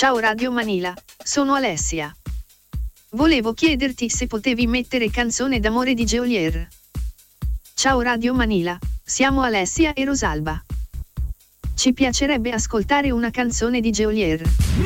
Ciao Radio Manila, sono Alessia. Volevo chiederti se potevi mettere Canzone d'amore di Geolier. Ciao Radio Manila, siamo Alessia e Rosalba. Ci piacerebbe ascoltare una canzone di Geolier.